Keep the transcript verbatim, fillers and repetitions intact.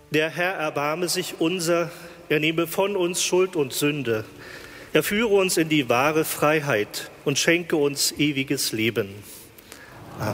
Der Herr erbarme sich unser, er nehme von uns Schuld und Sünde. Er führe uns in die wahre Freiheit und schenke uns ewiges Leben.